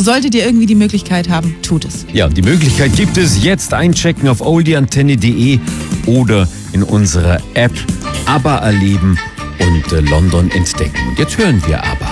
solltet ihr irgendwie die Möglichkeit haben, tut es. Ja, die Möglichkeit gibt es. Jetzt einchecken auf oldieantenne.de oder in unserer App ABBA erleben und London entdecken. Und jetzt hören wir ABBA.